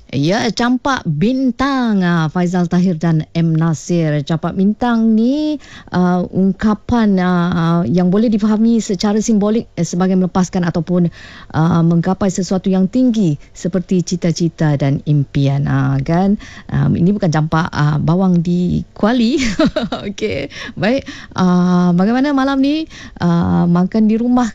Ya, campak bintang, Faizal Tahir dan M. Nasir. Campak bintang ni ungkapan yang boleh difahami secara simbolik sebagai melepaskan ataupun menggapai sesuatu yang tinggi seperti cita-cita dan impian. Kan? Ini bukan campak bawang di Kuali. Okey, baik. Bagaimana malam ni? Makan di rumah